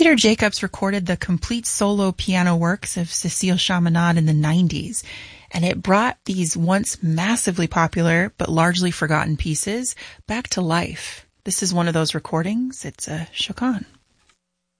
Peter Jacobs recorded the complete solo piano works of Cécile Chaminade in the 90s, and it brought these once massively popular but largely forgotten pieces back to life. This is one of those recordings. It's a Chacon.